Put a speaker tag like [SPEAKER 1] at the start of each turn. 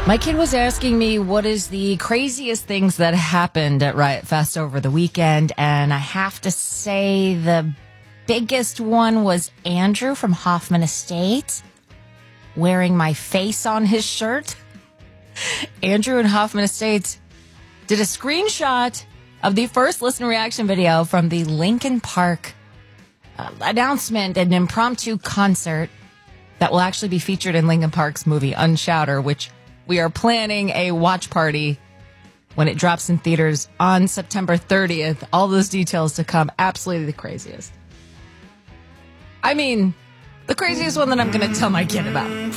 [SPEAKER 1] My kid was asking me what is the craziest things that happened at Riot Fest over the weekend, and I have to say the biggest one was Andrew from Hoffman Estates wearing my face on his shirt. Andrew and Hoffman Estates did a screenshot of the first listener reaction video from the Linkin Park announcement, an impromptu concert that will actually be featured in Linkin Park's movie Unshouter, which we are planning a watch party when it drops in theaters on September 30th. All those details to come. Absolutely the craziest. I mean, the craziest one that I'm going to tell my kid about.